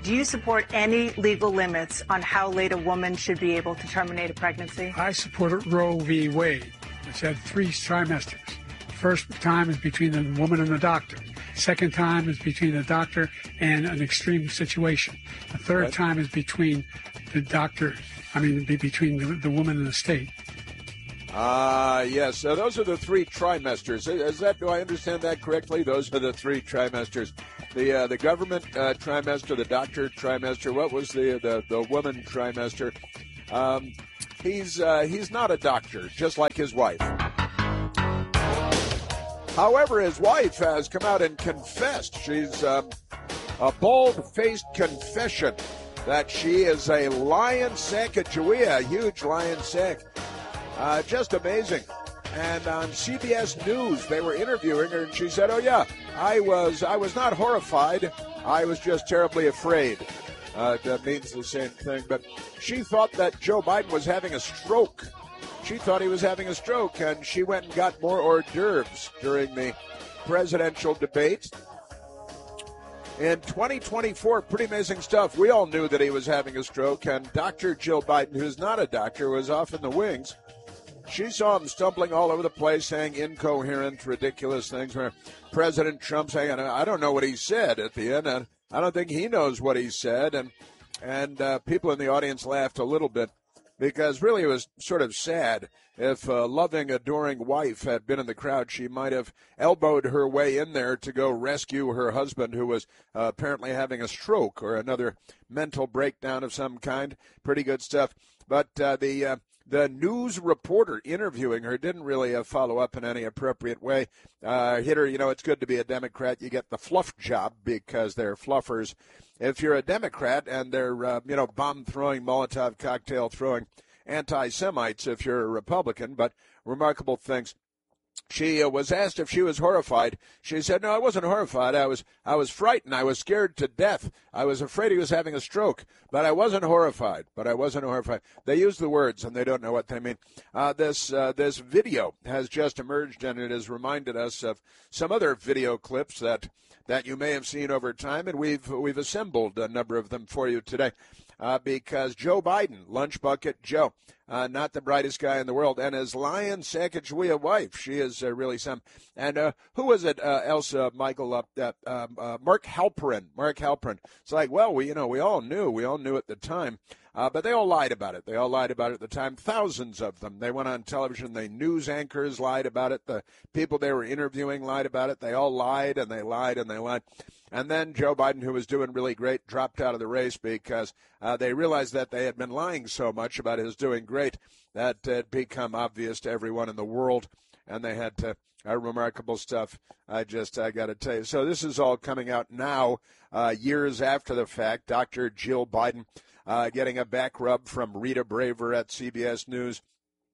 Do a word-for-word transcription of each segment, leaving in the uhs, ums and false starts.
Do you support any legal limits on how late a woman should be able to terminate a pregnancy? I support Roe v. Wade, which had three trimesters. First time is between the woman and the doctor. Second time is between the doctor and an extreme situation. The third right. time is between the doctor, I mean, be between the, the woman and the state. Ah, uh, yes. Uh, those are the three trimesters. Is that? Do I understand that correctly? Those are the three trimesters. The uh, the government uh, trimester, the doctor trimester. What was the the, the woman trimester? Um, he's uh, he's not a doctor, just like his wife. However, his wife has come out and confessed. She's um, a bald-faced confession that she is a lion Sacagawea, a huge lion sac. Uh, just amazing. And on C B S News, they were interviewing her, and she said, "Oh yeah, I was I was not horrified. I was just terribly afraid." Uh, that means the same thing. But she thought that Joe Biden was having a stroke. She thought he was having a stroke, and she went and got more hors d'oeuvres during the presidential debate. In twenty twenty-four, pretty amazing stuff. We all knew that he was having a stroke, and Doctor Jill Biden, who's not a doctor, was off in the wings. She saw him stumbling all over the place, saying incoherent, ridiculous things. Where President Trump saying, "I don't know what he said" at the end, and I don't think he knows what he said. And and uh, people in the audience laughed a little bit because really it was sort of sad. If a loving, adoring wife had been in the crowd, she might have elbowed her way in there to go rescue her husband, who was uh, apparently having a stroke or another mental breakdown of some kind. Pretty good stuff. But uh, the uh, the news reporter interviewing her didn't really uh, follow up in any appropriate way. Uh, hit her, you know, it's good to be a Democrat. You get the fluff job because they're fluffers. If you're a Democrat and they're, uh, you know, bomb-throwing, Molotov cocktail-throwing anti-Semites if you're a Republican, but remarkable things. She uh, was asked if she was horrified. She said, "No, I wasn't horrified. I was I was frightened. I was scared to death. I was afraid he was having a stroke, but I wasn't horrified. But I wasn't horrified." They use the words, and they don't know what they mean. Uh, this uh, this video has just emerged, and it has reminded us of some other video clips that that you may have seen over time, and we've we've assembled a number of them for you today. Uh, because Joe Biden, Lunch Bucket Joe, uh, not the brightest guy in the world, and his lion Sacagawea wife, she is uh, really some. And uh, who was it, uh, Elsa, Michael, uh, uh, uh, Mark Halperin, Mark Halperin. It's like, well, we, you know, we all knew, we all knew at the time, uh, but they all lied about it. They all lied about it at the time, thousands of them. They went on television, the news anchors lied about it, the people they were interviewing lied about it. They all lied, and they lied, and they lied. And then Joe Biden, who was doing really great, dropped out of the race because uh, they realized that they had been lying so much about his doing great that it had become obvious to everyone in the world, and they had to uh, remarkable stuff. I just, I got to tell you. So this is all coming out now, uh, years after the fact. Doctor Jill Biden uh, getting a back rub from Rita Braver at C B S News.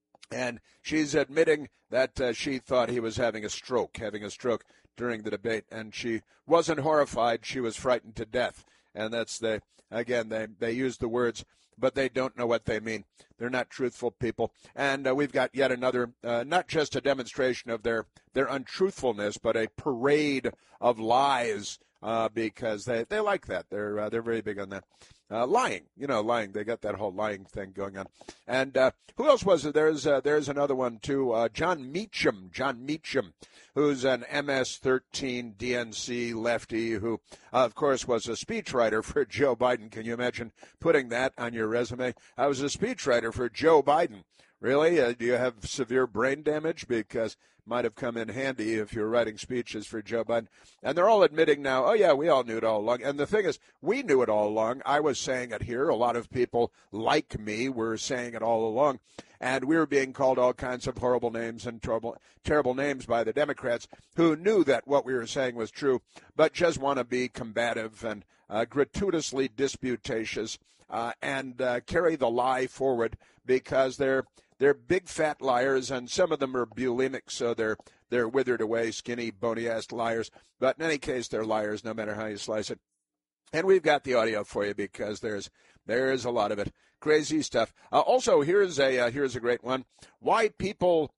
And she's admitting that uh, she thought he was having a stroke, having a stroke during the debate, and she wasn't horrified. She was frightened to death. And that's the, again, they, they use the words, but they don't know what they mean. They're not truthful people. And uh, we've got yet another, uh, not just a demonstration of their, their untruthfulness, but a parade of lies uh, because they, they like that. They're, uh, they're very big on that. Uh, lying, you know, lying. They got that whole lying thing going on. And uh, who else was it? There's uh, there's another one, too. Uh, John Meacham, John Meacham, who's an M S thirteen D N C lefty who, uh, of course, was a speechwriter for Joe Biden. Can you imagine putting that on your resume? I was a speechwriter for Joe Biden. Really? Uh, do you have severe brain damage? Because might have come in handy if you're writing speeches for Joe Biden. And they're all admitting now, oh, yeah, we all knew it all along. And the thing is, we knew it all along. I was saying it here. A lot of people like me were saying it all along. And we were being called all kinds of horrible names and terrible, terrible names by the Democrats who knew that what we were saying was true, but just want to be combative and uh, gratuitously disputatious uh, and uh, carry the lie forward because they're They're big fat liars, and some of them are bulimic, so they're they're withered away, skinny, bony-ass liars. But in any case, they're liars no matter how you slice it. And we've got the audio for you because there's there's a lot of it. Crazy stuff. Uh, also, here's a uh, here's a great one. Why people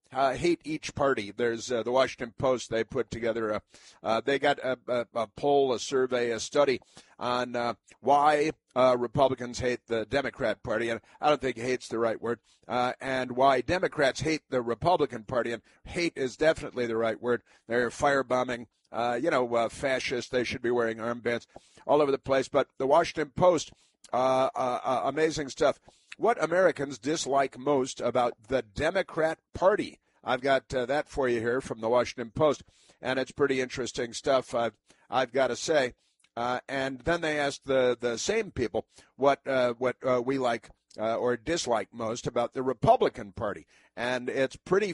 uh, hate each party. There's uh, the Washington Post. They put together a, uh, they got a, a, a poll, a survey, a study on uh, why uh, Republicans hate the Democrat Party, and I don't think hate's the right word, uh, and why Democrats hate the Republican Party, and hate is definitely the right word. They're firebombing, uh, you know, uh, fascists. They should be wearing armbands all over the place. But the Washington Post, uh, uh, uh, amazing stuff. What Americans dislike most about the Democrat Party. I've got uh, that for you here from the Washington Post, and it's pretty interesting stuff, I've, I've got to say. Uh, and then they asked the, the same people what uh, what uh, we like uh, or dislike most about the Republican Party. And it's pretty